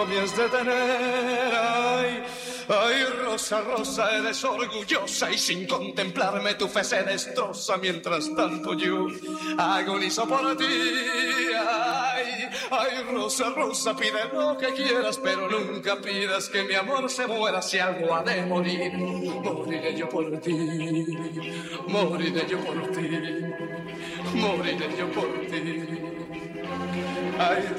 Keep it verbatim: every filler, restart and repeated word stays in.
tanto me has de tener. Ay, ay, Rosa, Rosa, eres orgullosa y sin contemplarme tu fe se destroza. Mientras tanto yo agonizo por ti. Ay, ay, Rosa, Rosa, pide lo que quieras, pero nunca pidas que mi amor se muera. Si algo ha de morir, moriré yo por ti. Moriré yo por ti. Moriré yo por ti. Ay,